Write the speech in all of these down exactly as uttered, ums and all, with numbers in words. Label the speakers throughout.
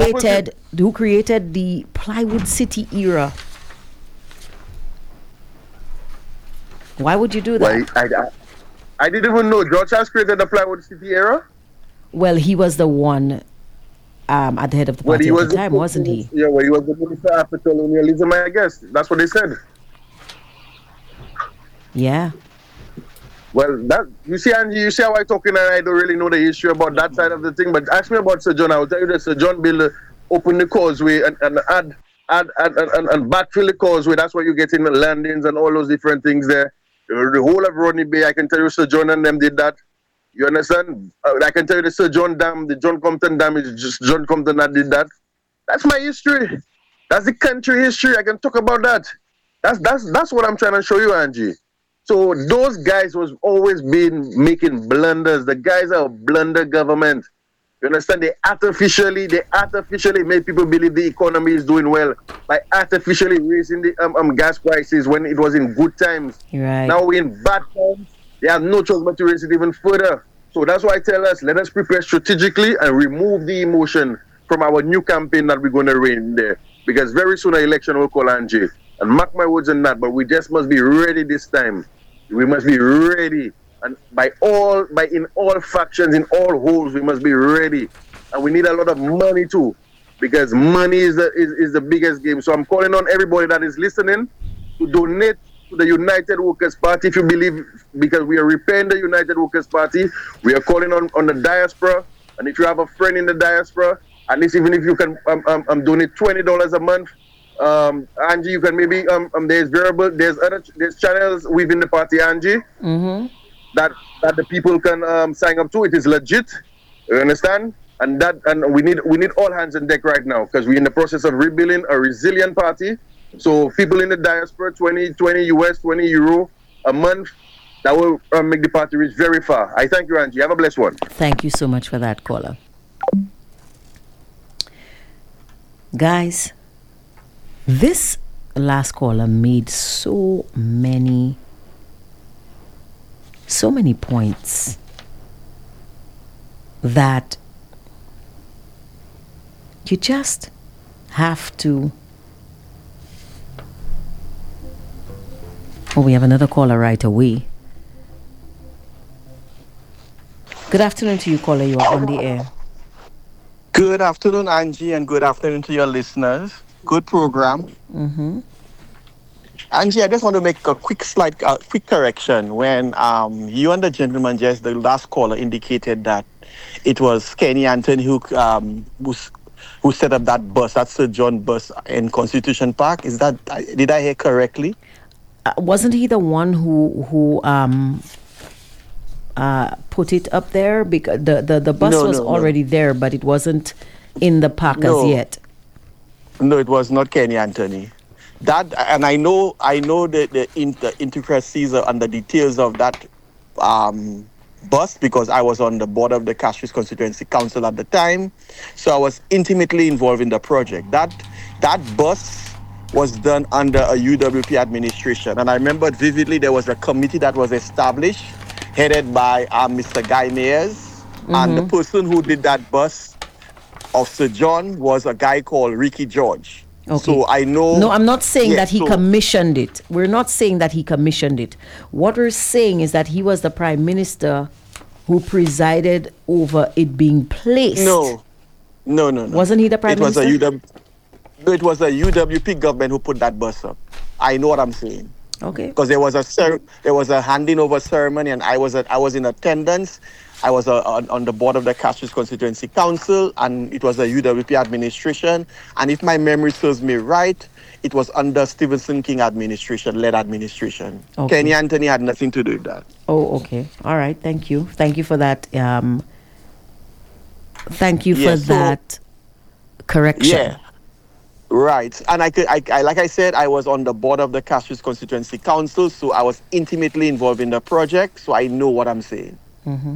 Speaker 1: created who created the Plywood City era. Why would you do that?
Speaker 2: Well, I, I, I didn't even know George has created the Plywood City era.
Speaker 1: Well, he was the one um, at the head of the
Speaker 2: Well,
Speaker 1: party
Speaker 2: he
Speaker 1: at
Speaker 2: was
Speaker 1: the time, wasn't he?
Speaker 2: Yeah, well, he was the minister after colonialism, I guess. That's what they said.
Speaker 1: Yeah.
Speaker 2: Well, that you see, Angie, you see how I talking, and I don't really know the issue about that side of the thing. But ask me about Sir John. I will tell you that Sir John build, open the causeway and, and add, add, add, and, and, and backfill the causeway. That's why you get in the landings and all those different things there. The whole of Rodney Bay, I can tell you, Sir John and them did that. You understand? Uh, I can tell you the Sir John Dam, the John Compton Dam is just John Compton that did that. That's my history. That's the country history. I can talk about that. That's that's that's what I'm trying to show you, Angie. So those guys was always been making blunders. The guys are a blunder government. You understand? They artificially, they artificially made people believe the economy is doing well by artificially raising the um, um gas prices when it was in good times.
Speaker 1: Right.
Speaker 2: Now we're in bad times. They have no choice but to raise it even further. So that's why I tell us, let us prepare strategically and remove the emotion from our new campaign that we're going to run there. Because very soon an election will call, Angie. And mark my words on that, but we just must be ready this time. We must be ready. And by all, by in all factions, in all holes, we must be ready. And we need a lot of money too. Because money is the, is, is the biggest game. So I'm calling on everybody that is listening to donate to the United Workers' Party if you believe, because we are repaying the United Workers' Party. We are calling on, on the diaspora. And if you have a friend in the diaspora, at least even if you can um, um, um, donate twenty dollars a month, um, Angie, you can maybe, um, um, there's variable, there's other, there's channels within the party, Angie,
Speaker 1: Mm-hmm.
Speaker 2: that, that the people can um, sign up to. It is legit. You understand? And that, and we need, we need all hands on deck right now because we're in the process of rebuilding a resilient party. So people in the diaspora, twenty, twenty U S, twenty euro a month, that will uh, make the party reach very far. I thank you, Angie. Have a blessed one.
Speaker 1: Thank you so much for that, caller. Guys, this last caller made so many, so many points that you just have to. Oh, we have another caller right away. Good afternoon to you, caller. You are on the air.
Speaker 3: Good afternoon, Angie, and good afternoon to your listeners. Good program.
Speaker 1: Mm-hmm.
Speaker 3: Angie, I just want to make a quick slight, uh, quick correction. When um, you and the gentleman, just the last caller, indicated that it was Kenny Anthony who um, who, who set up that bus, that Sir John bus in Constitution Park. Is that, did I hear correctly?
Speaker 1: Uh, wasn't he the one who who um uh put it up there? Because the the, the bus
Speaker 3: No,
Speaker 1: was
Speaker 3: no, no.
Speaker 1: already there, but it wasn't in the park
Speaker 3: No.
Speaker 1: as yet.
Speaker 3: No, it was not Kenny Anthony. That, and I know, I know the the, in, the intricacies and the details of that um, bus because I was on the board of the Castries Constituency Council at the time, so I was intimately involved in the project. That that bus was done under a U W P administration, and I remember vividly there was a committee that was established, headed by uh, Mister Guy Mayers, mm-hmm. and the person who did that bus of Sir John was a guy called Ricky George.
Speaker 1: Okay.
Speaker 3: So I know.
Speaker 1: No, I'm not saying
Speaker 3: yes,
Speaker 1: that he
Speaker 3: so,
Speaker 1: commissioned it. We're not saying that he commissioned it. What we're saying is that he was the prime minister who presided over it being placed.
Speaker 3: No, no, no, no.
Speaker 1: Wasn't he the prime
Speaker 3: it was
Speaker 1: minister?
Speaker 3: A U W, no, it was a U W P government who put that bus up. I know what I'm saying.
Speaker 1: Okay.
Speaker 3: Because there was a cer- there was a handing over ceremony, and I was at, I was in attendance. I was uh, on, on the board of the Castries Constituency Council, and it was a U W P administration. And if my memory serves me right, it was under Stephenson King administration, led administration.
Speaker 1: Okay.
Speaker 3: Kenny Anthony had nothing to do with that.
Speaker 1: Oh, okay. All right. Thank you. Thank you for that. Um, thank you
Speaker 3: Yeah,
Speaker 1: for
Speaker 3: so-
Speaker 1: that correction.
Speaker 3: Yeah. Right. And I, could, I, I, like I said, I was on the board of the Castries Constituency Council, so I was intimately involved in the project, so I know what I'm saying.
Speaker 1: Mm-hmm.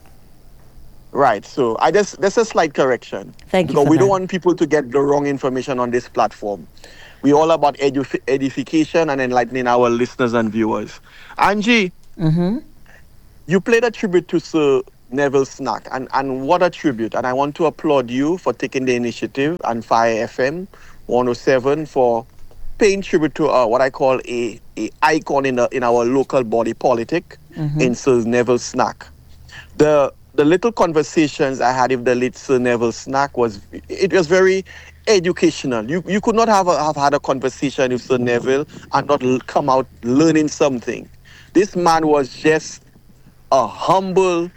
Speaker 3: Right. So I just, that's a slight correction.
Speaker 1: Thank you
Speaker 3: Because
Speaker 1: for
Speaker 3: we
Speaker 1: that.
Speaker 3: don't want people to get the wrong information on this platform. We're all about edu- edification and enlightening our listeners and viewers. Angie,
Speaker 1: Mm-hmm.
Speaker 3: you played a tribute to Sir Neville Snack, and, and what a tribute. And I want to applaud you for taking the initiative, and Fire F M one oh seven for paying tribute to uh, what I call a, a icon in, the, in our local body politic, mm-hmm. in Sir Neville Snack. The the little conversations I had with the late Sir Neville Snack was, it was very educational. You you could not have, a, have had a conversation with Sir Neville and not l- come out learning something. This man was just a humble,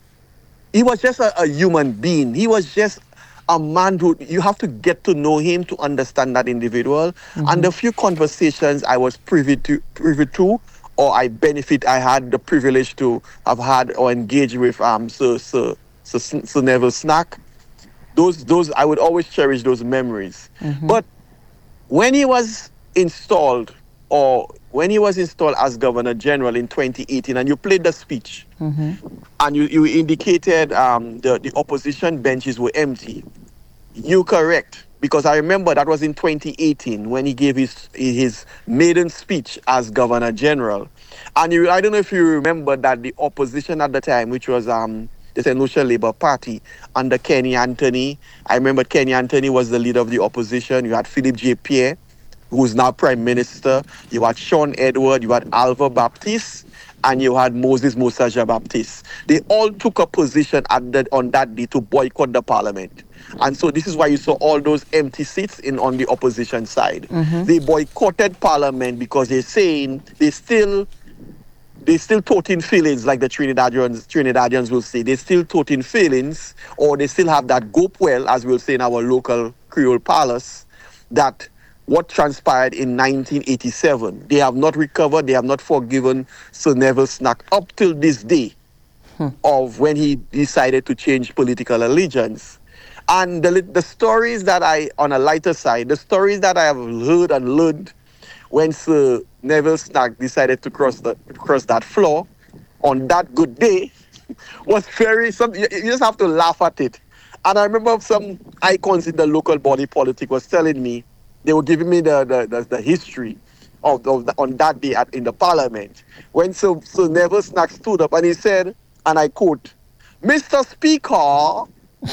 Speaker 3: he was just a, a human being. He was just a man who, you have to get to know him to understand that individual. Mm-hmm. And the few conversations I was privy to, privy to, or I benefit, I had the privilege to have had or engage with um Sir, Sir, Sir, Sir Neville Snack, those, those, I would always cherish those memories. Mm-hmm. But when he was installed, or when he was installed as Governor General in twenty eighteen, and you played the speech, mm-hmm. and you, you indicated um, the, the opposition benches were empty. You're correct, because I remember that was in twenty eighteen when he gave his his maiden speech as Governor General. And you, I don't know if you remember that the opposition at the time, which was um, the Saint Lucia Labour Party under Kenny Anthony, I remember Kenny Anthony was the leader of the opposition. You had Philip J. Pierre, who is now Prime Minister. You had Sean Edward, you had Alva Baptiste, and you had Moses Mosaja Baptiste. They all took a position at the, on that day to boycott the parliament. And so this is why you saw all those empty seats in on the opposition side. Mm-hmm. They boycotted parliament because they're saying they still they still taught in feelings, like the Trinidadians, Trinidadians will say. They still taught in feelings, or they still have that gope well, as we'll say in our local Creole palace, that what transpired in nineteen eighty-seven. They have not recovered, they have not forgiven Sir Neville Snack up till this day, hmm. of when he decided to change political allegiance. And the, the stories that I, on a lighter side, the stories that I have heard and learned when Sir Neville Snack decided to cross the cross that floor on that good day was very, some, you just have to laugh at it. And I remember some icons in the local body politic was telling me, they were giving me the the, the, the history of, of the, on that day at, in the parliament, when Sir, Sir Neville Snack stood up and he said, and I quote, "Mister Speaker,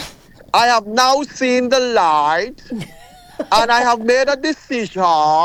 Speaker 3: I have now seen the light and I have made a decision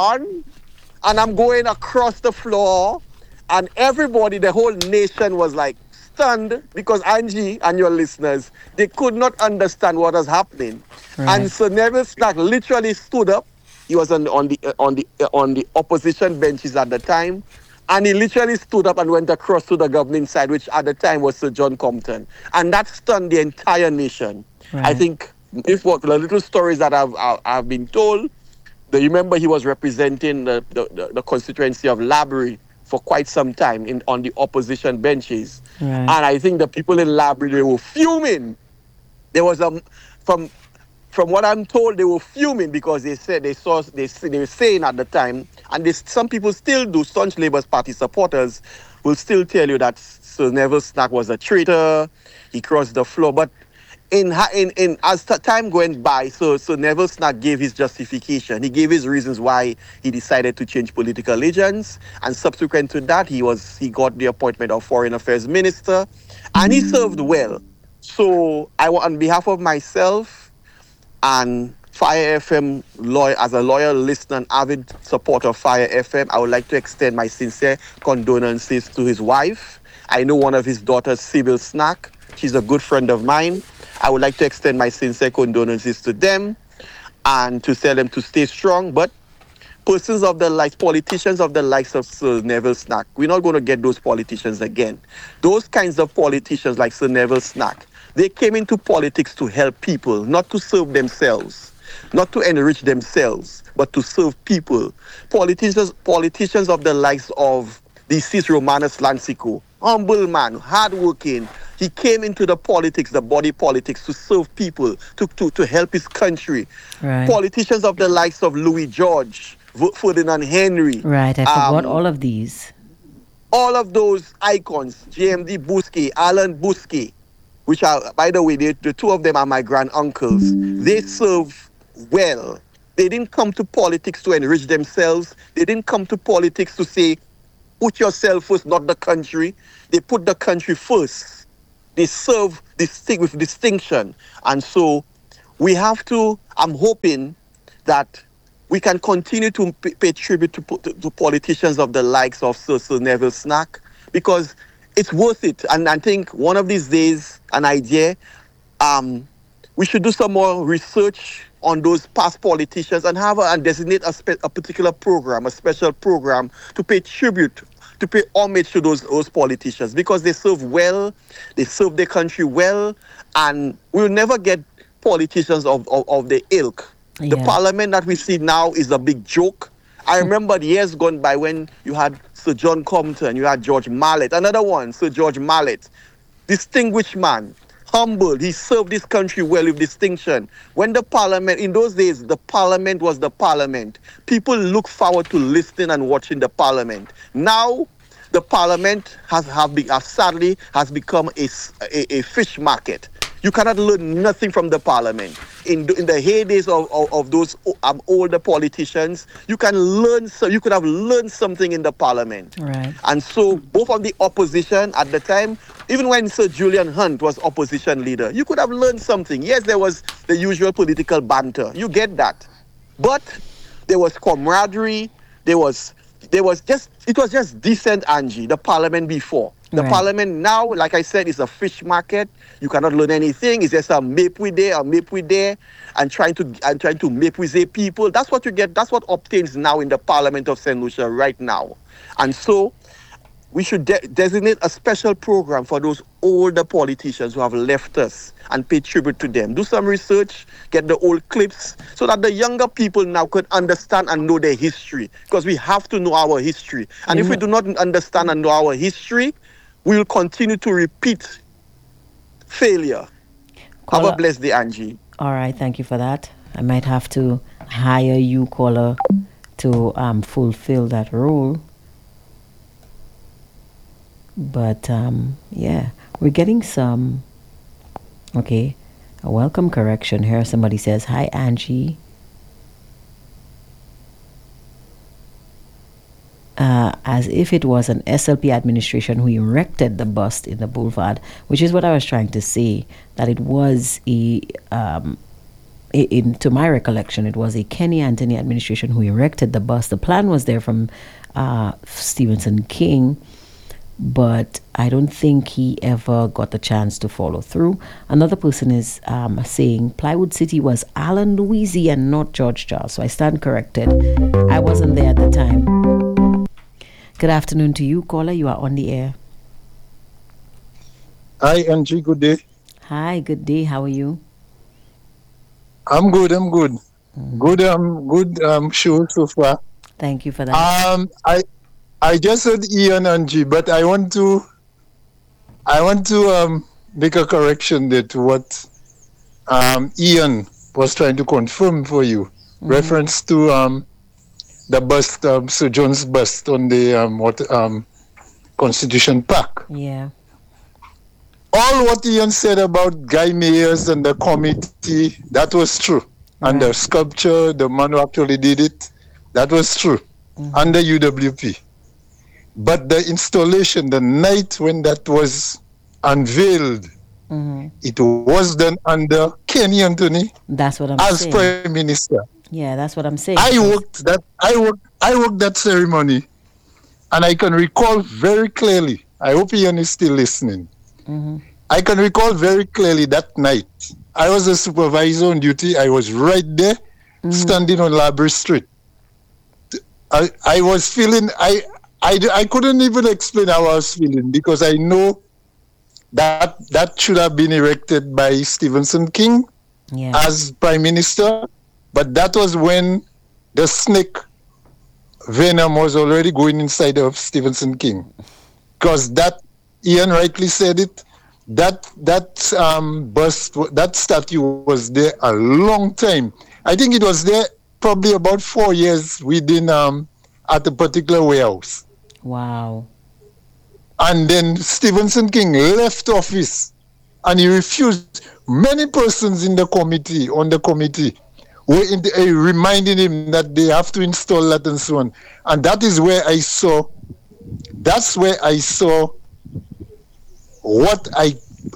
Speaker 3: and I'm going across the floor." And everybody, the whole nation was like stunned, because Angie and your listeners, they could not understand what was happening. Right. And Sir Neville Snack literally stood up. He was on, on the uh, on the uh, on the opposition benches at the time, and he literally stood up and went across to the governing side, which at the time was Sir John Compton, and that stunned the entire nation. Right. I think if what the little stories that I've I've, I've been told, that you remember he was representing the, the, the constituency of Labrie for quite some time in on the opposition benches, right. And I think the people in Labrie, they were fuming. There was a from. From what I'm told, they were fuming because they said they saw they, they were saying at the time, and they, some people still do, staunch Labour Party supporters will still tell you that Sir Neville Snack was a traitor. He crossed the floor. But in in, in as time went by, so so Neville Snack gave his justification. He gave his reasons why he decided to change political allegiance, and subsequent to that, he was he got the appointment of Foreign Affairs Minister, and he served well. So I, on behalf of myself and Fire F M, lawyer, as a loyal listener and avid supporter of Fire F M, I would like to extend my sincere condolences to his wife. I know one of his daughters, Sybil Snack. She's a good friend of mine. I would like to extend my sincere condolences to them and to tell them to stay strong. But persons of the likes, politicians of the likes of Sir Neville Snack, we're not going to get those politicians again. Those kinds of politicians like Sir Neville Snack, they came into politics to help people, not to serve themselves, not to enrich themselves, but to serve people. Politicians, politicians of the likes of deceased Romanus Lancico, humble man, hardworking. He came into the politics, the body politics, to serve people, to, to, to help his country. Right. Politicians of the likes of Louis George, Ferdinand Henry.
Speaker 1: Right, I forgot um, all of these.
Speaker 3: All of those icons, J M D Bousquet, Alan Bousquet, which are, by the way, they, the two of them are my grand-uncles. They serve well. They didn't come to politics to enrich themselves. They didn't come to politics to say, put yourself first, not the country. They put the country first. they serve distinct with distinction. And so we have to, I'm hoping that we can continue to pay, pay tribute to, to, to politicians of the likes of Sir, Sir Neville Snack, because it's worth it. And I think one of these days, an idea, um, we should do some more research on those past politicians and have a, and designate a, spe- a particular program, a special program to pay tribute, to pay homage to those, those politicians, because they serve well, they serve their country well, and we'll never get politicians of, of, of the ilk. The
Speaker 1: Yeah.
Speaker 3: parliament that we see now is a big joke. I remember the years gone by when you had Sir John Compton, you had George Mallet, another one, Sir George Mallet, distinguished man, humble, he served this country well with distinction. When the parliament, in those days, the parliament was the parliament. People look forward to listening and watching the parliament. Now, the parliament has, have be, has sadly has become a, a, a fish market. You cannot learn nothing from the parliament. In, in the heydays of, of, of those um, older politicians, you can learn. So you could have learned something in the parliament.
Speaker 1: Right.
Speaker 3: And so, both on the opposition at the time, even when Sir Julian Hunt was opposition leader, you could have learned something. Yes, there was the usual political banter. You get that, but there was camaraderie. There was, there was just it was just decent, Angie. The parliament before. The
Speaker 1: Right.
Speaker 3: parliament now, like I said, is a fish market. You cannot learn anything. It's just a make we there, a make we there, and trying to and trying to make we say people. That's what you get. That's what obtains now in the Parliament of Saint Lucia right now. And so, we should de- designate a special program for those older politicians who have left us and pay tribute to them. Do some research, get the old clips, so that the younger people now could understand and know their history. Because we have to know our history. And if we do not understand and know our history, we will continue to repeat failure. Have
Speaker 1: Caller-
Speaker 3: a blessed day, Angie.
Speaker 1: All right, thank you for that. I might have to hire you, caller, to um, fulfill that role. But um, yeah, we're getting some. Okay, a welcome correction here. Somebody says, "Hi, Angie. Uh, as if it was an S L P administration who erected the bust in the boulevard," which is what I was trying to say, that it was a, um, i- in, to my recollection, it was a Kenny Anthony administration who erected the bust. The plan was there from uh, Stephenson King, but I don't think he ever got the chance to follow through. Another person is um, saying Plywood City was Alan Louisi and not George Charles. So I stand corrected. I wasn't there at the time. Good afternoon to you, caller. You are on the air.
Speaker 4: Hi, Angie. Good day.
Speaker 1: Hi, good day. How are you?
Speaker 4: I'm good. I'm good. Good. Um. Good. Um. Show so far.
Speaker 1: Thank you for that.
Speaker 4: Um. I. I just heard Ian, Angie, but I want to. I want to um make a correction there to what um Ian was trying to confirm for you. Reference to um the bust, um, Sir John's bust on the um what um Constitution Park.
Speaker 1: Yeah.
Speaker 4: All what Ian said about Guy Mayers and the committee, that was true. And the
Speaker 1: Right.
Speaker 4: sculpture, the man who actually did it, that was true. Under U W P. But the installation, the night when that was unveiled,
Speaker 1: hmm
Speaker 4: it was done under Kenny Anthony
Speaker 1: That's what I'm
Speaker 4: as
Speaker 1: saying.
Speaker 4: Prime Minister.
Speaker 1: Yeah, that's what I'm saying.
Speaker 4: I worked that I worked I worked that ceremony, and I can recall very clearly. I hope Ian is still listening.
Speaker 1: hmm
Speaker 4: I can recall very clearly that night. I was a supervisor on duty. I was right there, standing on Library Street. I I was feeling I, I I couldn't even explain how I was feeling, because I know that that should have been erected by Stephenson King
Speaker 1: Yeah.
Speaker 4: as Prime Minister, but that was when the snake venom was already going inside of Stephenson King. Because that, Ian rightly said it, that that um, bust, that statue was there a long time. I think it was there probably about four years within um, at a particular warehouse.
Speaker 1: Wow.
Speaker 4: And then Stephenson King left office, and he refused. Many persons in the committee, on the committee, were in the, uh, reminding him that they have to install that and so on. And that is where I saw, that's where I saw what I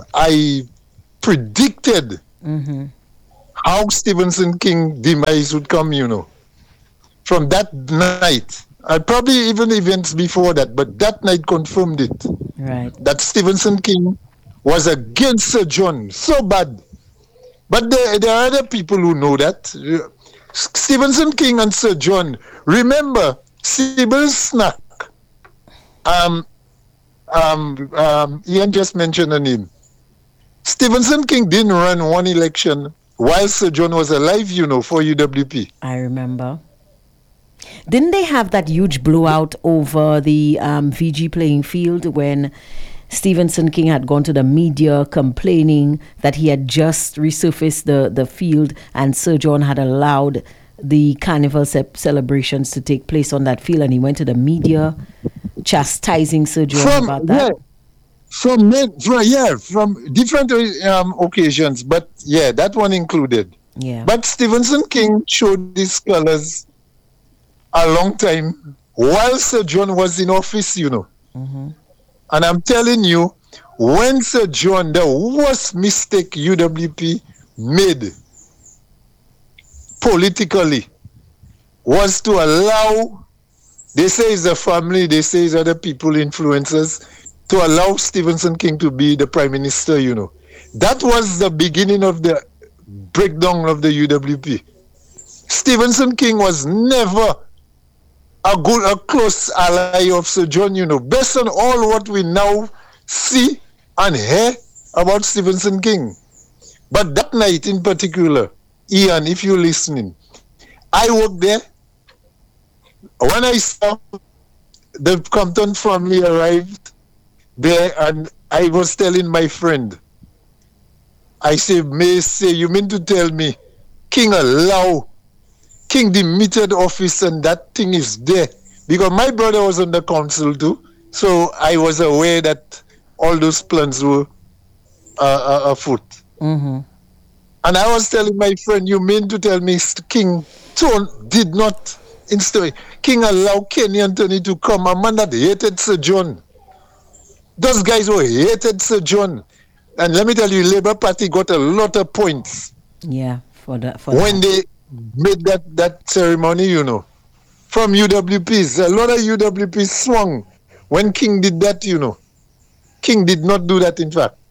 Speaker 4: I predicted
Speaker 1: Mm-hmm.
Speaker 4: how Stephenson King demise would come, you know. From that night, and probably even events before that, but that night confirmed it.
Speaker 1: Right.
Speaker 4: That Stephenson King was against Sir John so bad. But there, there are other people who know that. Stephenson King and Sir John. Remember, Sybil Snack. Um, um, um, Ian just mentioned her name. Stephenson King didn't run one election while Sir John was alive, you know, for U W P.
Speaker 1: I remember. Didn't they have that huge blowout over the um, V G playing field when Stephenson King had gone to the media complaining that he had just resurfaced the, the field and Sir John had allowed the carnival ce- celebrations to take place on that field, and he went to the media chastising Sir John
Speaker 4: From,
Speaker 1: about that?
Speaker 4: yeah, from, from, yeah, from different um, occasions, but yeah, that one included.
Speaker 1: Yeah.
Speaker 4: But Stephenson King showed his colors a long time while Sir John was in office, you know.
Speaker 1: Mm-hmm.
Speaker 4: And I'm telling you, when Sir John, the worst mistake U W P made politically was to allow, they say it's a family, they say it's other people, influencers, to allow Stephenson King to be the prime minister, you know. That was the beginning of the breakdown of the U W P. Stephenson King was never a good, a close ally of Sir John, you know, based on all what we now see and hear about Stephenson King. But that night in particular, Ian, if you're listening, I worked there. When I saw the Compton family arrived there, and I was telling my friend, I say, May say, you mean to tell me King allow King demitted office and that thing is there? Because my brother was on the council too, so I was aware that all those plans were uh, uh, afoot.
Speaker 1: Mm-hmm.
Speaker 4: And I was telling my friend, you mean to tell me King Tone did not install, King allow Kenny Anthony to come, a man that hated Sir John. Those guys who hated Sir John. And let me tell you, Labour Party got a lot of points.
Speaker 1: Yeah, for that. For
Speaker 4: when
Speaker 1: that.
Speaker 4: they made that, that ceremony, you know, from U W Ps. A lot of U W Ps swung when King did that, you know. King did not do that, in fact.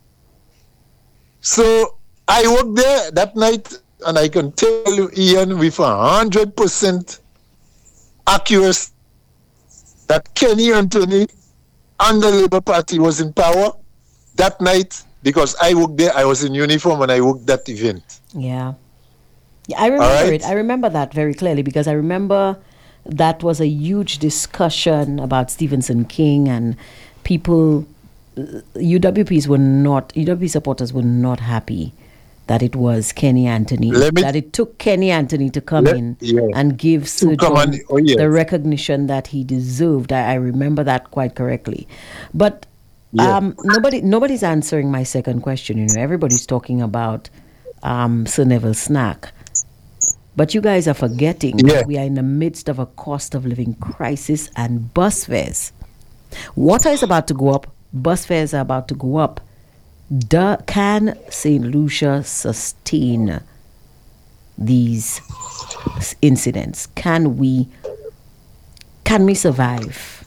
Speaker 4: So I worked there that night, and I can tell you, Ian, with a hundred percent accuracy that Kenny Anthony and the Labour Party was in power that night, because I worked there, I was in uniform, and I worked that event.
Speaker 1: Yeah. Yeah, I remember
Speaker 4: right.
Speaker 1: it. I remember that very clearly because I remember that was a huge discussion about Stephenson King, and people, U W Ps were not, U W P supporters were not happy that it was Kenny Anthony,
Speaker 4: Let me-
Speaker 1: that it took Kenny Anthony to come
Speaker 4: Let-
Speaker 1: in
Speaker 4: yeah.
Speaker 1: and give Sir
Speaker 4: come
Speaker 1: John
Speaker 4: and- oh, yes.
Speaker 1: the recognition that he deserved. I, I remember that quite correctly. But
Speaker 4: Yeah.
Speaker 1: um, nobody, nobody's answering my second question. You know, everybody's talking about um, Sir Neville Snack. But you guys are forgetting
Speaker 4: Yeah.
Speaker 1: that we are in the midst of a cost of living crisis and bus fares. Water is about to go up. Bus fares are about to go up. Duh, can Saint Lucia sustain these incidents? Can we? Can we survive?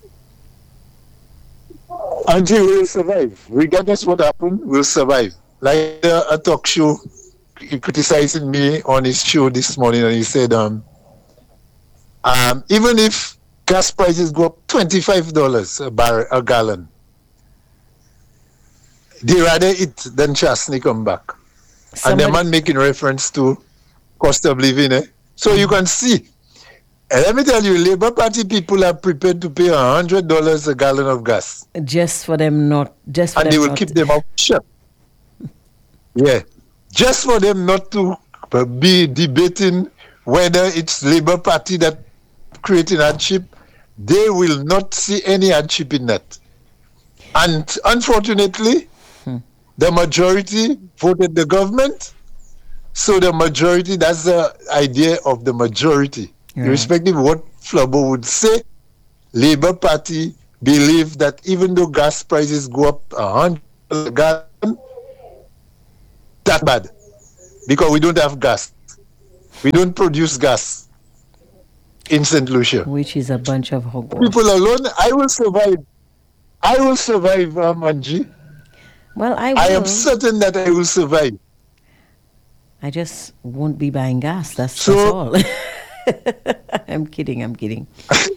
Speaker 4: Until we'll survive. Regardless what happened, we'll survive. Like uh, a talk show, he criticizing me on his show this morning, and he said, um, um, even if gas prices go up twenty-five dollars a bar a gallon, they rather eat than Chastney come back.
Speaker 1: Somebody-
Speaker 4: and the man making reference to cost of living. Eh? So you can see. And let me tell you, Labour Party people are prepared to pay one hundred dollars a gallon of gas.
Speaker 1: Just for them not, just for
Speaker 4: And
Speaker 1: them
Speaker 4: they will
Speaker 1: not
Speaker 4: keep them out shut. Yeah. Just for them not to be debating whether it's Labour Party that creating hardship, they will not see any hardship in that. And unfortunately,
Speaker 1: Hmm.
Speaker 4: the majority voted the government. So the majority, that's the idea of the majority.
Speaker 1: Right.
Speaker 4: Irrespective of what Flabo would say, Labour Party believe that even though gas prices go up one hundred gas, that bad. Because we don't have gas. We don't produce gas in Saint Lucia.
Speaker 1: Which is a bunch of hogwash.
Speaker 4: People alone, I will survive. I will survive, um, Angie.
Speaker 1: Well, I will.
Speaker 4: I am certain that I will survive.
Speaker 1: I just won't be buying gas. That's,
Speaker 4: So-
Speaker 1: that's all. I'm kidding. I'm kidding.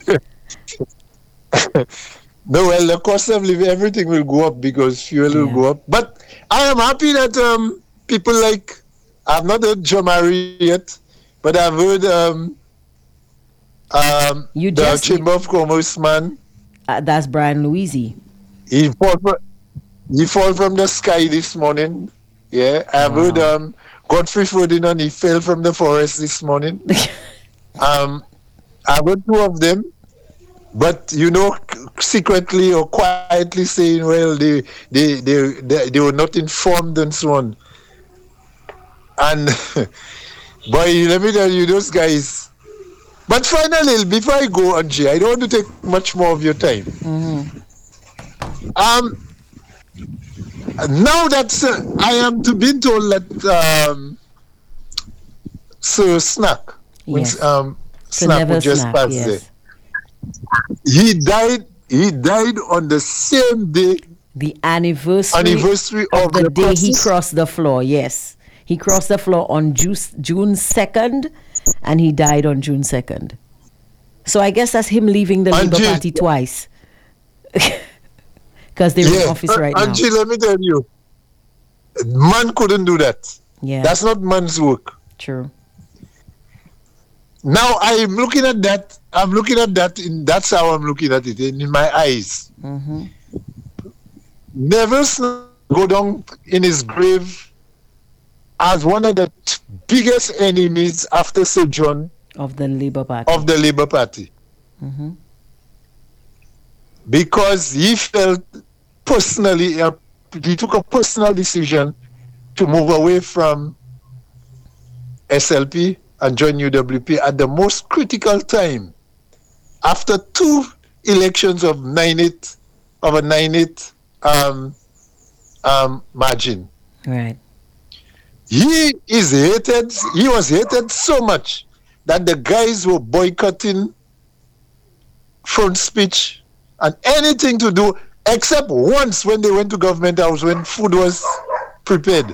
Speaker 4: No, well, the cost of living, everything will go up because fuel will
Speaker 1: Yeah.
Speaker 4: go up. But I am happy that um, people like, I've not heard Jamari yet, but I've heard um, um,
Speaker 1: You
Speaker 4: the
Speaker 1: just-
Speaker 4: Chamber of Commerce man.
Speaker 1: Uh, that's Brian Louisi.
Speaker 4: He fall from, he fall from the sky this morning. Yeah, I've
Speaker 1: Wow.
Speaker 4: heard um, Godfrey Ferdinand, he fell from the forest this morning. um, I've heard two of them. But you know, secretly or quietly saying, well, they they they they, they were not informed and so on. And boy, let me tell you, those guys. But finally, before I go, Angie, I don't want to take much more of your time.
Speaker 1: Mm-hmm.
Speaker 4: Um, now that uh, I am to be told that um, Sir Snack, when,
Speaker 1: Yes.
Speaker 4: um,
Speaker 1: So
Speaker 4: Snack
Speaker 1: never
Speaker 4: was just
Speaker 1: snack,
Speaker 4: passed
Speaker 1: yes.
Speaker 4: there. He died. He died on the same day,
Speaker 1: The anniversary,
Speaker 4: anniversary
Speaker 1: of
Speaker 4: of
Speaker 1: the,
Speaker 4: the
Speaker 1: day he
Speaker 4: process.
Speaker 1: crossed the floor. Yes, he crossed the floor on Ju- June second, and he died on June second. So I guess that's him leaving the
Speaker 4: And
Speaker 1: Labour
Speaker 4: June-
Speaker 1: Party twice, because they're in office right
Speaker 4: Uh,
Speaker 1: now.
Speaker 4: Angie, let me tell you, man couldn't do that.
Speaker 1: Yeah,
Speaker 4: That's not man's work.
Speaker 1: true.
Speaker 4: Now I'm looking at that. I'm looking at that. In that's how I'm looking at it in, in my eyes.
Speaker 1: Hmm.
Speaker 4: Neville Snack go down in his grave as one of the t- biggest enemies after Sir John
Speaker 1: Of the Labour Party.
Speaker 4: of the Labour Party.
Speaker 1: Hmm.
Speaker 4: Because he felt personally, uh, he took a personal decision to move away from S L P and join U W P at the most critical time. After two elections of nine eight, of a nine eight um, um, margin.
Speaker 1: Right.
Speaker 4: He is hated, he was hated so much that the guys were boycotting front speech and anything to do, except once when they went to government house when food was prepared.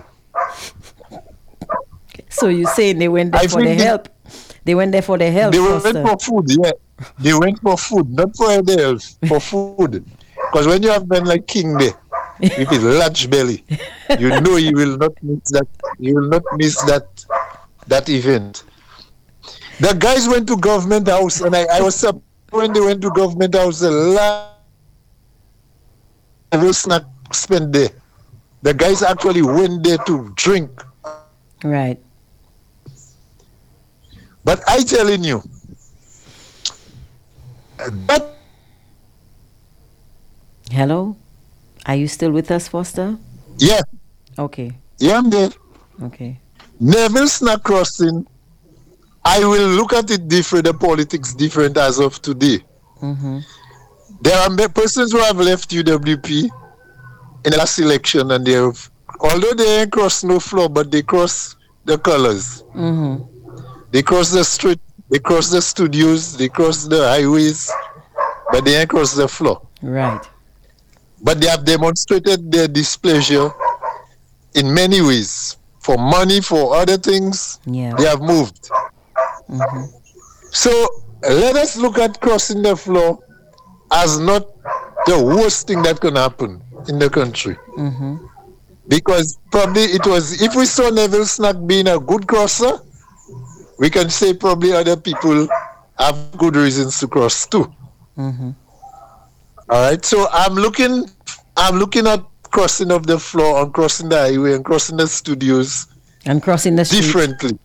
Speaker 1: So you're saying they went there
Speaker 4: I
Speaker 1: for the
Speaker 4: think they-
Speaker 1: help? They went there for the help.
Speaker 4: They went
Speaker 1: Foster.
Speaker 4: for food, yeah. They went for food, not for anything else, for food. Because when you have men like King there, with his large belly, you know you will not miss that. You will not miss that that event. The guys went to government house, and I, I was surprised when they went to government house. The last snack spent there. The guys actually went there to drink.
Speaker 1: Right.
Speaker 4: But I telling you, that
Speaker 1: Hello? Are you still with us, Foster?
Speaker 4: yeah,
Speaker 1: Okay.
Speaker 4: yeah, I'm there.
Speaker 1: Okay.
Speaker 4: Neville Snack Crossing, I will look at it different, the politics different as of today.
Speaker 1: Mm-hmm.
Speaker 4: There are me- persons who have left U W P in the last election and they have, although they ain't cross no floor, but they cross the colors.
Speaker 1: Mm-hmm.
Speaker 4: They cross the street, they cross the studios, they cross the highways, but they ain't cross the floor.
Speaker 1: Right.
Speaker 4: But they have demonstrated their displeasure in many ways. For money, for other things,
Speaker 1: Yeah.
Speaker 4: they have moved.
Speaker 1: Mm-hmm.
Speaker 4: So let us look at crossing the floor as not the worst thing that can happen in the country.
Speaker 1: Mm-hmm.
Speaker 4: Because probably it was, if we saw Neville Snack being a good crosser, we can say probably other people have good reasons to cross too.
Speaker 1: Mm-hmm.
Speaker 4: All right, so I'm looking, I'm looking at crossing of the floor and crossing the highway and crossing the studios
Speaker 1: And crossing the street.
Speaker 4: differently.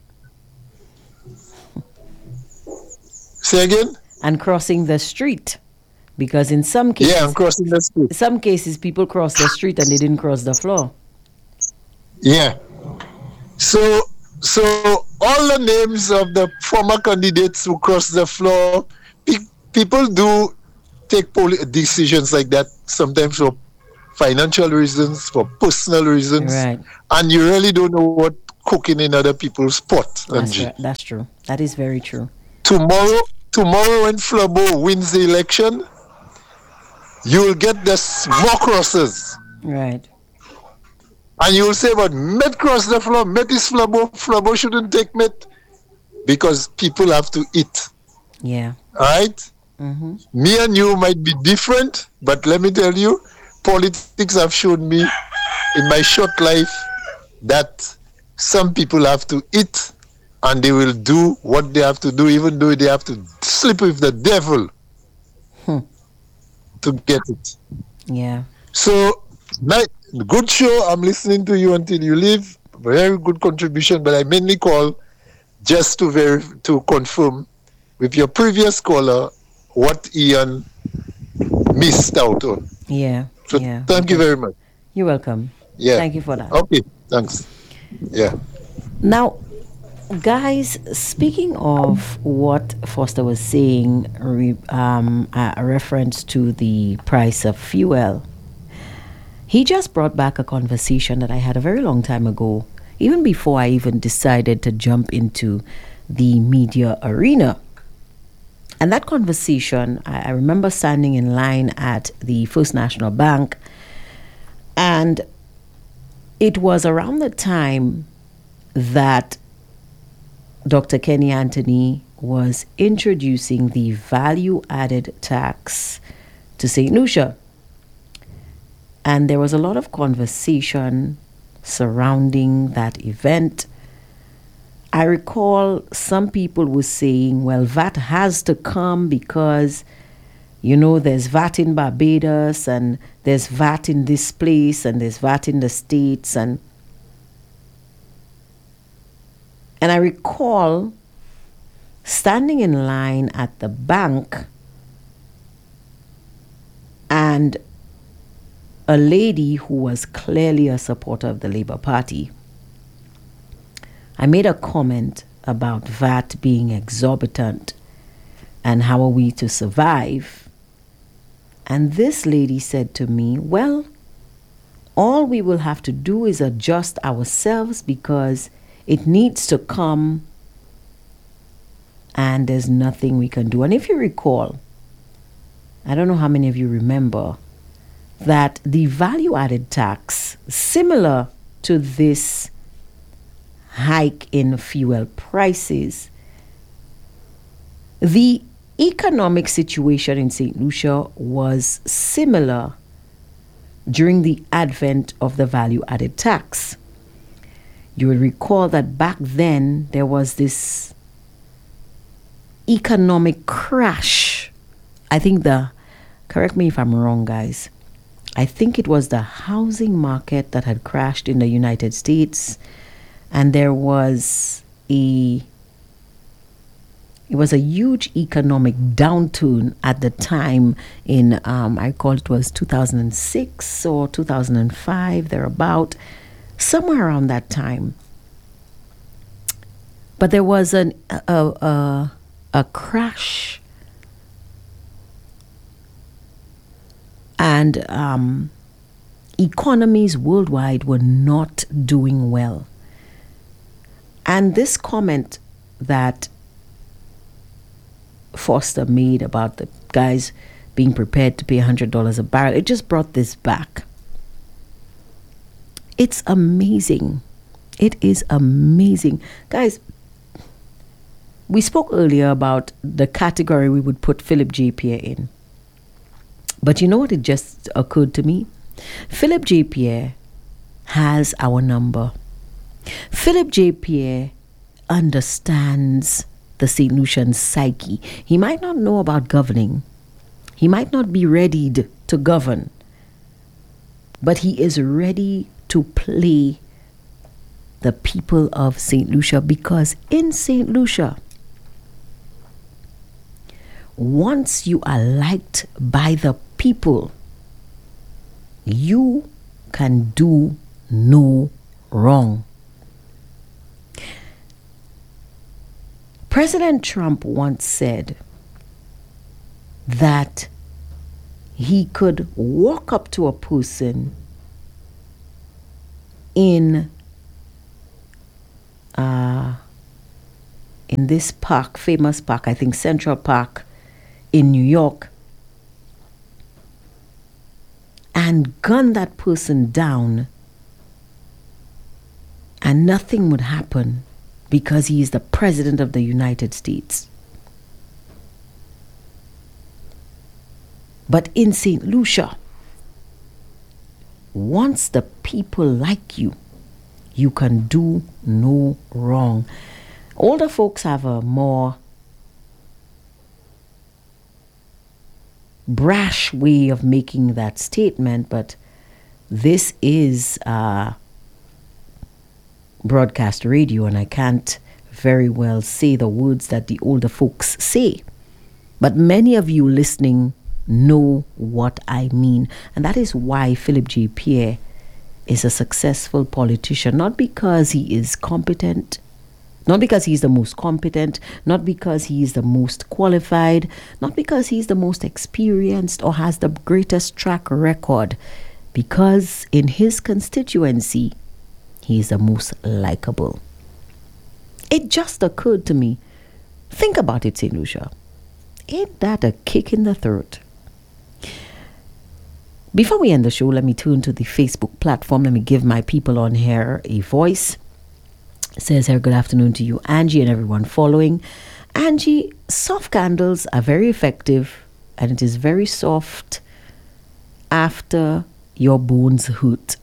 Speaker 4: Say again?
Speaker 1: And crossing the street. Because in some cases,
Speaker 4: Yeah, I'm crossing the street.
Speaker 1: some cases people cross the street and they didn't cross the floor.
Speaker 4: Yeah. So, so all the names of the former candidates who crossed the floor, pe- people do take poli- decisions like that sometimes for financial reasons, for personal reasons,
Speaker 1: Right.
Speaker 4: and you really don't know what cooking in other people's pot.
Speaker 1: That's
Speaker 4: Angie.
Speaker 1: right. That's true. That is very true.
Speaker 4: Tomorrow, tomorrow when Flabo wins the election, you'll get the small crosses.
Speaker 1: Right.
Speaker 4: And you'll say, but Met cross the floor, Met is Flabo, Flabo shouldn't take Met. Because people have to eat.
Speaker 1: Yeah.
Speaker 4: All right?
Speaker 1: Mm-hmm.
Speaker 4: Me and you might be different, but let me tell you, politics have shown me in my short life that some people have to eat and they will do what they have to do, even though they have to sleep with the devil
Speaker 1: Hmm.
Speaker 4: to get it.
Speaker 1: Yeah.
Speaker 4: So, night, good show. I'm listening to you until you leave. Very good contribution, but I mainly call just to ver- to confirm with your previous caller what Ian missed out on.
Speaker 1: Yeah.
Speaker 4: So
Speaker 1: Yeah.
Speaker 4: thank you very much.
Speaker 1: You're welcome.
Speaker 4: Yeah.
Speaker 1: Thank you for that.
Speaker 4: Okay, thanks. Yeah.
Speaker 1: Now, guys, speaking of what Foster was saying, re, um, a reference to the price of fuel, he just brought back a conversation that I had a very long time ago, even before I even decided to jump into the media arena. And that conversation, I, I remember standing in line at the First National Bank, and it was around the time that Doctor Kenny Anthony was introducing the value-added tax to Saint Lucia. And there was a lot of conversation surrounding that event. I recall some people were saying, well, V A T has to come because, you know, there's V A T in Barbados and there's V A T in this place and there's V A T in the States. And And I recall standing in line at the bank and a lady who was clearly a supporter of the Labour Party. I made a comment about V A T being exorbitant and how are we to survive. And this lady said to me, well, all we will have to do is adjust ourselves because it needs to come and there's nothing we can do. And if you recall, I don't know how many of you remember that the value-added tax, similar to this hike in fuel prices, the economic situation in Saint Lucia was similar during the advent of the value-added tax. You will recall that back then there was this economic crash. I think the, correct me if I'm wrong, guys, I think it was the housing market that had crashed in the United States, and there was a it was a huge economic downturn at the time in um, I recall it was two thousand six or two thousand five, thereabout, somewhere around that time. But there was an a a, a crash. And um, economies worldwide were not doing well. And this comment that Foster made about the guys being prepared to pay one hundred dollars a barrel, it just brought this back. It's amazing. It is amazing. Guys, we spoke earlier about the category we would put Philip J. Pierre in. But you know what? It just occurred to me. Philip J. Pierre has our number. Philip J. Pierre understands the Saint Lucian psyche. He might not know about governing. He might not be readied to govern. But he is ready to play the people of Saint Lucia, because in Saint Lucia, once you are liked by the people, you can do no wrong. President Trump once said that he could walk up to a person in uh, in this park, famous park, I think Central Park in New York, and gun that person down, and nothing would happen because he is the President of the United States. But in Saint Lucia, once the people like you, you can do no wrong. Older folks have a more brash way of making that statement, but this is uh, broadcast radio, and I can't very well say the words that the older folks say. But many of you listening know what I mean. And that is why Philip J. Pierre is a successful politician, not because he is competent, not because he's the most competent, not because he is the most qualified, not because he's the most experienced or has the greatest track record, because in his constituency, he is the most likable. It just occurred to me, think about it, Saint Lucia. Ain't that a kick in the throat? Before we end the show, let me turn to the Facebook platform. Let me give my people on here a voice. It says here, good afternoon to you, Angie, and everyone following. Angie, soft candles are very effective, and it is very soft after your bones hurt.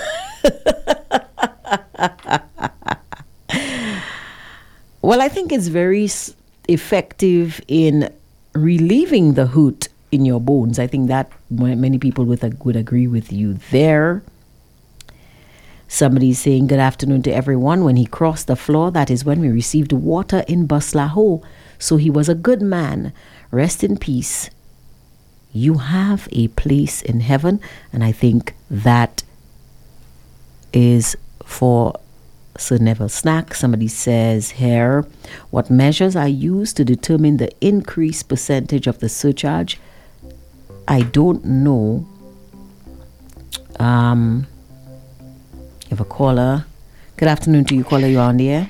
Speaker 1: Well, I think it's very effective in relieving the hurt in your bones. I think that many people would, would agree with you there. Somebody's saying, good afternoon to everyone. When he crossed the floor, that is when we received water in Baslaho. So he was a good man. Rest in peace. You have a place in heaven. And I think that is for Sir Neville Snack. Somebody says here, what measures are used to determine the increased percentage of the surcharge? I don't know. Um... You have a caller. Good afternoon to you, caller. You're on the air.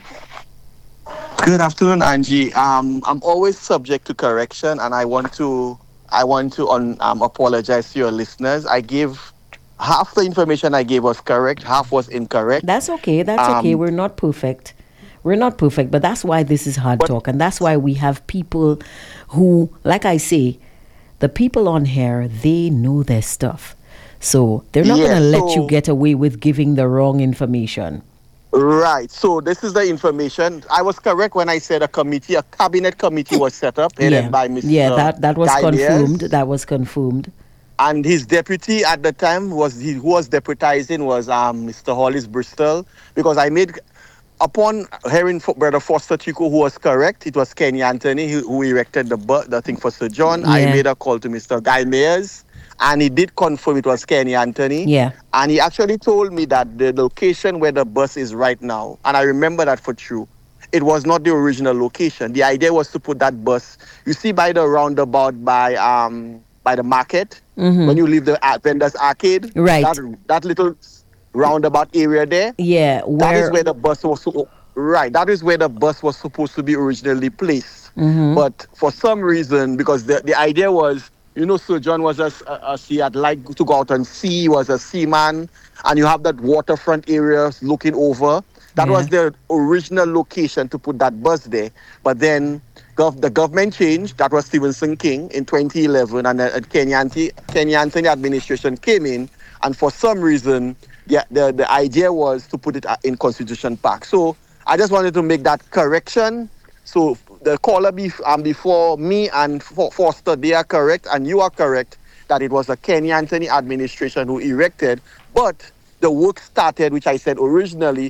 Speaker 3: Good afternoon, Angie. Um, I'm always subject to correction, and I want to I want to un, um, apologize to your listeners. I gave half the information I gave was correct, half was incorrect.
Speaker 1: That's okay. That's um, okay. We're not perfect. We're not perfect, but that's why this is hard talk, and that's why we have people who, like I say, the people on here, they know their stuff. So they're not yeah, going to let so, you get away with giving the wrong information.
Speaker 3: Right. So this is the information. I was correct when I said a committee, a cabinet committee was set up, headed
Speaker 1: yeah.
Speaker 3: by Mister
Speaker 1: Yeah, that, that was
Speaker 3: Guy
Speaker 1: confirmed.
Speaker 3: Mears.
Speaker 1: That was confirmed.
Speaker 3: And his deputy at the time was, he, who was deputizing was um, Mister Hollis Bristol, because I made, upon hearing Brother Foster Chico, who was correct, it was Kenny Anthony who, who erected the, the thing for Sir John. Yeah. I made a call to Mister Guy Mears. And he did confirm it was Kenny Anthony.
Speaker 1: Yeah.
Speaker 3: And he actually told me that the location where the bus is right now, and I remember that for true, it was not the original location. The idea was to put that bus, you see by the roundabout by um by the market, mm-hmm. when you leave the uh, vendors arcade.
Speaker 1: Right.
Speaker 3: That, that little roundabout area there.
Speaker 1: Yeah. Where...
Speaker 3: That is where the bus was, so, right, that is where the bus was supposed to be originally placed.
Speaker 1: Mm-hmm.
Speaker 3: But for some reason, because the, the idea was, you know, Sir John was a, a, a he had liked to go out and see, he was a seaman, and you have that waterfront area looking over. That yeah. was the original location to put that bus there. But then gov- the government changed. That was Stephenson King in twenty eleven, and the uh, Kenny Anthony, Kenny Anthony administration came in, and for some reason, the, the, the idea was to put it in Constitution Park. So I just wanted to make that correction. So the caller be, um, before me and For- Foster, they are correct, and you are correct, that it was the Kenny Anthony administration who erected. But the work started, which I said originally,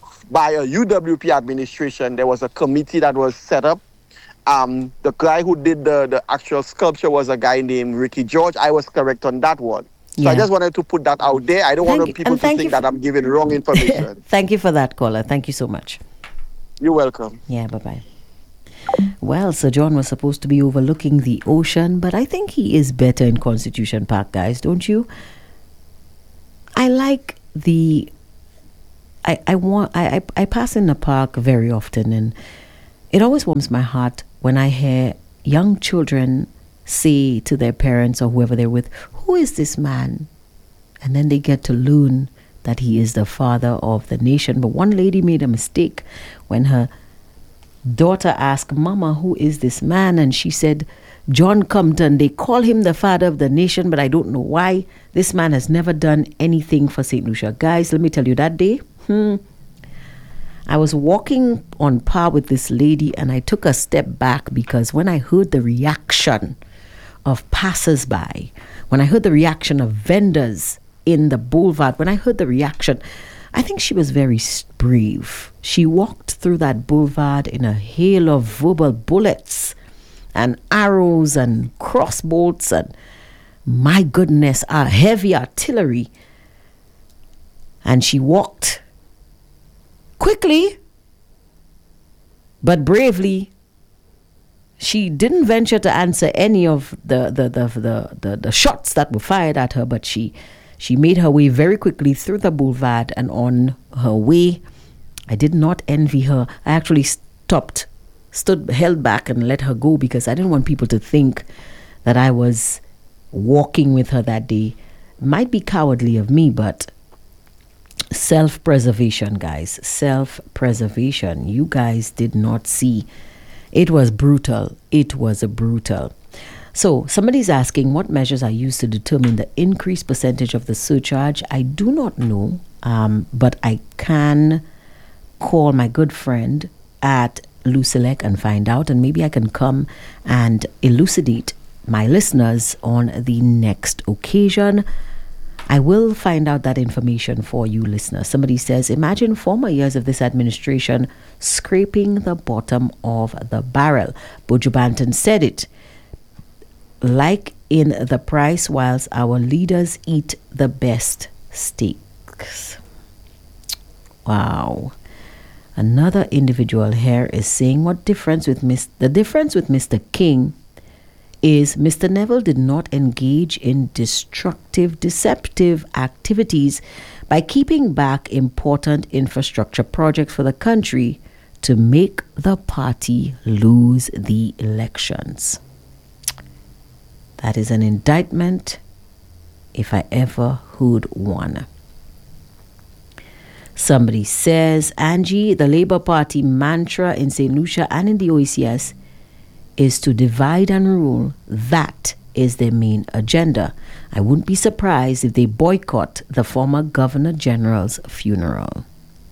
Speaker 3: by a U W P administration. There was a committee that was set up. Um, the guy who did the, the actual sculpture was a guy named Ricky George. I was correct on that one. So yeah. I just wanted to put that out there. I don't thank want people to think that I'm giving wrong information.
Speaker 1: Thank you for that, caller. Thank you so much.
Speaker 3: You're welcome.
Speaker 1: Yeah, bye-bye. Well, Sir John was supposed to be overlooking the ocean, but I think he is better in Constitution Park, guys, don't you? I like the I, I want I, I, I pass in the park very often, and it always warms my heart when I hear young children say to their parents or whoever they're with, "Who is this man?" And then they get to learn that he is the father of the nation. But one lady made a mistake when her daughter asked, "Mama, who is this man?" And she said, "John Compton. They call him the father of the nation, but I don't know why. This man has never done anything for Saint Lucia." Guys, let me tell you, that day, hmm, I was walking on par with this lady, and I took a step back because when I heard the reaction of passers-by, when I heard the reaction of vendors in the boulevard, when I heard the reaction, I think she was very brave. She walked through that boulevard in a hail of verbal bullets and arrows and crossbolts and, my goodness, uh, heavy artillery. And she walked quickly, but bravely. She didn't venture to answer any of the the, the, the, the, the shots that were fired at her, but she she made her way very quickly through the boulevard and on her way. I did not envy her. I actually stopped, stood, held back and let her go because I didn't want people to think that I was walking with her that day. Might be cowardly of me, but self-preservation, guys. Self-preservation. You guys did not see. It was brutal. It was a brutal. So somebody's asking what measures are used to determine the increased percentage of the surcharge. I do not know, um, but I can call my good friend at Lucelec and find out, and maybe I can come and elucidate my listeners on the next occasion. I will find out that information for you listeners. Somebody says, imagine former years of this administration scraping the bottom of the barrel. Buju Banton said it. Like in the price, whilst our leaders eat the best steaks. Wow. Another individual here is saying what difference with Miss the difference with Mister King is Mister Neville did not engage in destructive, deceptive activities by keeping back important infrastructure projects for the country to make the party lose the elections. That is an indictment, if I ever heard one. Somebody says, Angie, the Labour Party mantra in Saint Lucia and in the O E C S is to divide and rule. That is their main agenda. I wouldn't be surprised if they boycott the former Governor General's funeral.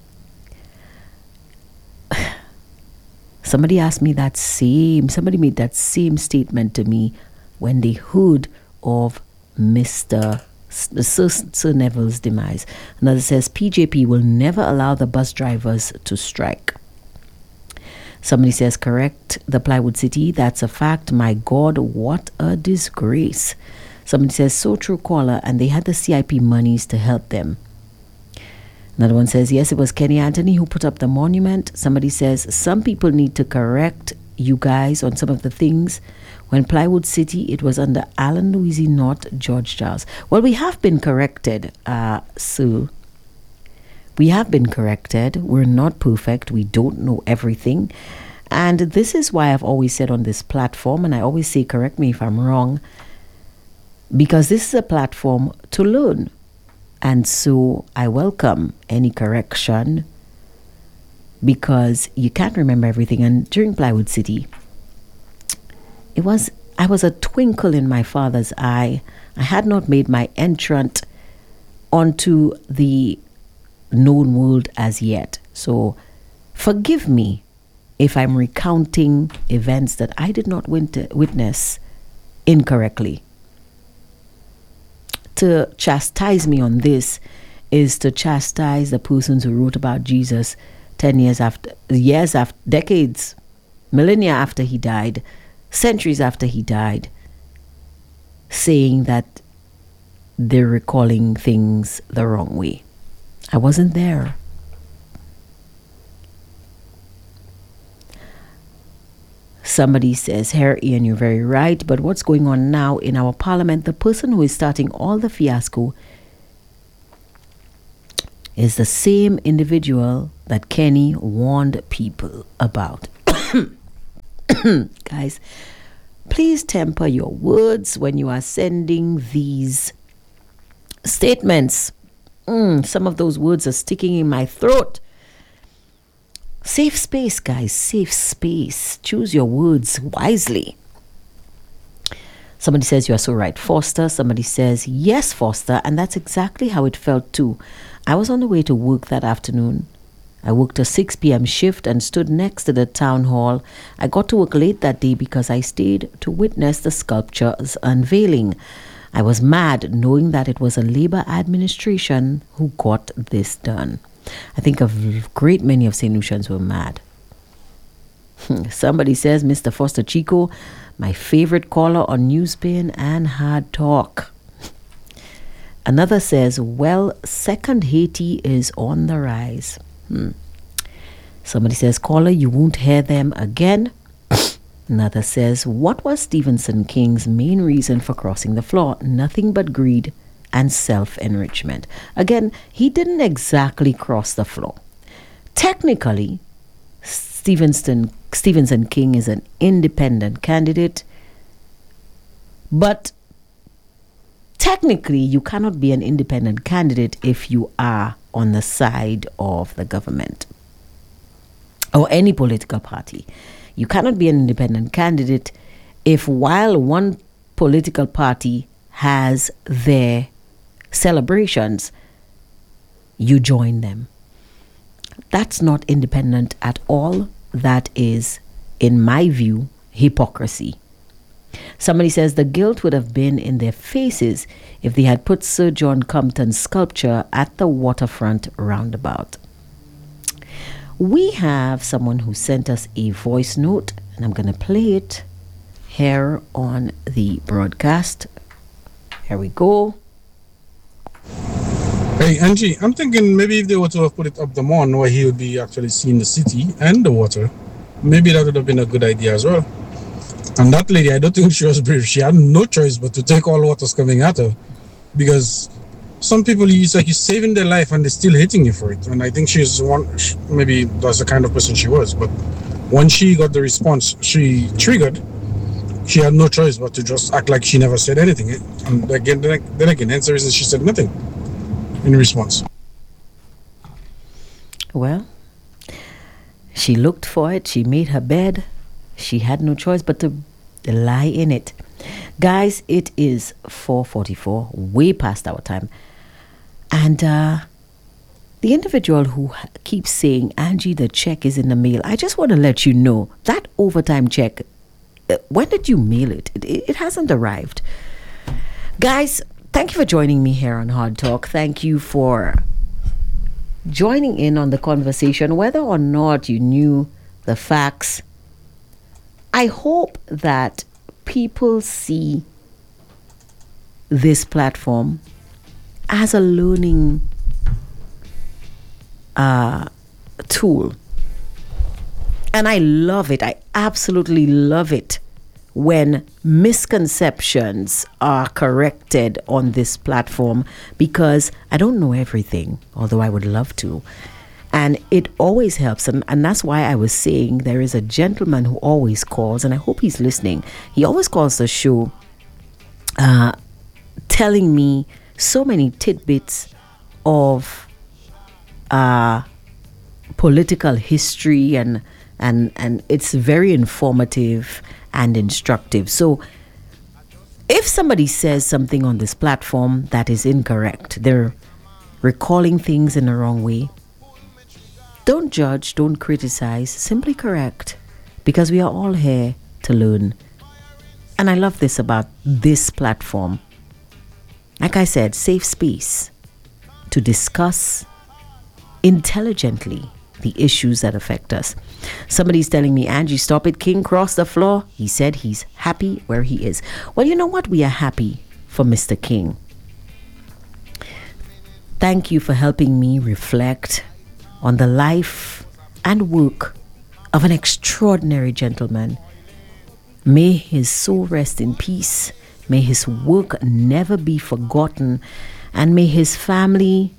Speaker 1: Somebody asked me that same, somebody made that same statement to me when they heard of Mister Sir, Sir Neville's demise. Another says, P J P will never allow the bus drivers to strike. Somebody says, correct the plywood city. That's a fact. My God, what a disgrace. Somebody says, so true, caller, and they had the C I P monies to help them. Another one says, yes, it was Kenny Anthony who put up the monument. Somebody says, some people need to correct you guys on some of the things. When Plywood City, it was under Alan Louisi, not George Charles. Well, we have been corrected, uh, Sue. We have been corrected. We're not perfect. We don't know everything. And this is why I've always said on this platform, and I always say, correct me if I'm wrong, because this is a platform to learn. And so I welcome any correction because you can't remember everything. And during Plywood City, it was, I was a twinkle in my father's eye. I had not made my entrance onto the known world as yet. So forgive me if I'm recounting events that I did not witness incorrectly. To chastise me on this is to chastise the persons who wrote about Jesus ten years after, years after, decades, millennia after he died, centuries after he died, saying that they're recalling things the wrong way. I wasn't there. Somebody says, here, Ian, you're very right, but what's going on now in our parliament, the person who is starting all the fiasco is the same individual that Kenny warned people about. Guys, please temper your words when you are sending these statements. Mm, some of those words are sticking in my throat. Safe space, guys, safe space. Choose your words wisely. Somebody says, you are so right, Foster. Somebody says, yes, Foster. And that's exactly how it felt too. I was on the way to work that afternoon. I worked a six p.m. shift and stood next to the town hall. I got to work late that day because I stayed to witness the sculpture's unveiling. I was mad knowing that it was a Labour administration who got this done. I think a great many of Saint Lucians were mad. Somebody says, Mister Foster Chico, my favorite caller on Newspain and Hard Talk. Another says, well, second Haiti is on the rise. Hmm. Somebody says, caller, you won't hear them again. Another says, what was Stephenson King's main reason for crossing the floor? Nothing but greed and self-enrichment. Again, he didn't exactly cross the floor. Technically, Stevenson, Stephenson King is an independent candidate, but technically you cannot be an independent candidate if you are on the side of the government or any political party. You cannot be an independent candidate if while one political party has their celebrations, you join them. That's not independent at all. That is, in my view, hypocrisy. Somebody says the guilt would have been in their faces if they had put Sir John Compton's sculpture at the waterfront roundabout. We have someone who sent us a voice note, and I'm going to play it here on the broadcast. Here we go.
Speaker 5: Hey, Angie, I'm thinking maybe if they were to have put it up the mountain where he would be actually seeing the city and the water, maybe that would have been a good idea as well. And that lady, I don't think she was brave. She had no choice but to take all what was coming at her. Because some people, it's like you're saving their life and they're still hating you for it. And I think she's one, maybe that's the kind of person she was. But when she got the response she triggered, she had no choice but to just act like she never said anything. And again, then again, the answer is she said nothing in response.
Speaker 1: Well, she looked for it. She made her bed. She had no choice but to lie in it. Guys, it is four forty-four, way past our time. And uh, the individual who keeps saying, Angie, the check is in the mail. I just want to let you know that overtime check, uh, when did you mail it? It, it hasn't arrived. Guys, thank you for joining me here on Hard Talk. Thank you for joining in on the conversation, whether or not you knew the facts. I hope that people see this platform as a learning uh, tool. And I love it. I absolutely love it when misconceptions are corrected on this platform, because I don't know everything, although I would love to. And it always helps. And, and that's why I was saying there is a gentleman who always calls, and I hope he's listening. He always calls the show uh, telling me so many tidbits of uh, political history, and, and, and it's very informative and instructive. So if somebody says something on this platform that is incorrect, they're recalling things in the wrong way, don't judge, don't criticize, simply correct, because we are all here to learn. And I love this about this platform. Like I said, safe space to discuss intelligently the issues that affect us. Somebody's telling me, Angie, stop it, King crossed the floor. He said he's happy where he is. Well, you know what? We are happy for Mister King. Thank you for helping me reflect on the life and work of an extraordinary gentleman May his soul rest in peace. May his work never be forgotten. And may his family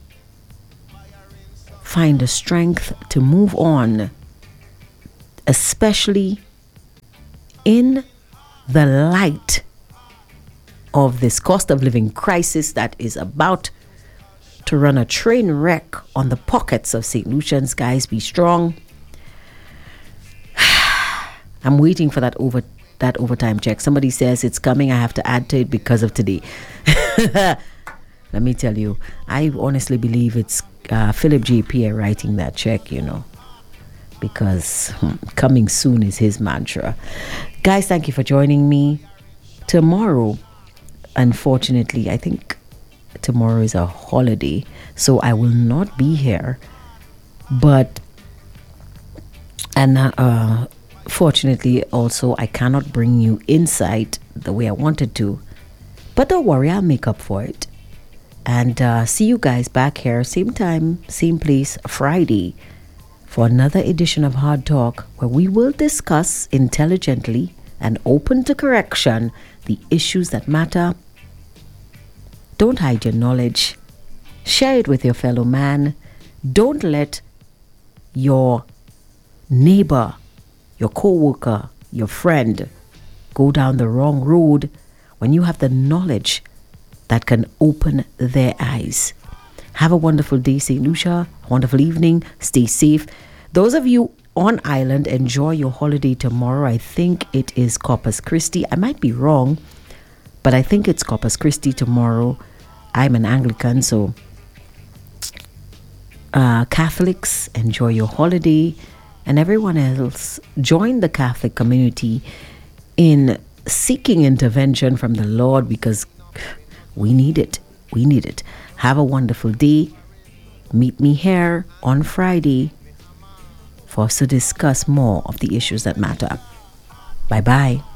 Speaker 1: find the strength to move on, especially in the light of this cost of living crisis that is about to run a train wreck on the pockets of Saint Lucians. Guys, be strong. I'm waiting for that over that overtime check. Somebody says it's coming. I have to add to it because of today. Let me tell you, I honestly believe it's uh, Philip J. Pierre writing that check, you know, because hmm, coming soon is his mantra. Guys, thank you for joining me. Tomorrow, unfortunately, I think tomorrow is a holiday, so I will not be here. But, and uh, fortunately, also, I cannot bring you insight the way I wanted to. But don't worry, I'll make up for it. And uh, see you guys back here, same time, same place, Friday, for another edition of Hard Talk, where we will discuss intelligently and open to correction the issues that matter. Don't hide your knowledge. Share it with your fellow man. Don't let your neighbor, your co-worker, your friend go down the wrong road when you have the knowledge that can open their eyes. Have a wonderful day, Saint Lucia. Wonderful evening. Stay safe. Those of you on island, enjoy your holiday tomorrow. I think it is Corpus Christi. I might be wrong, but I think it's Corpus Christi tomorrow. I'm an Anglican, so uh, Catholics, enjoy your holiday. And everyone else, join the Catholic community in seeking intervention from the Lord, because we need it. We need it. Have a wonderful day. Meet me here on Friday for us to discuss more of the issues that matter. Bye-bye.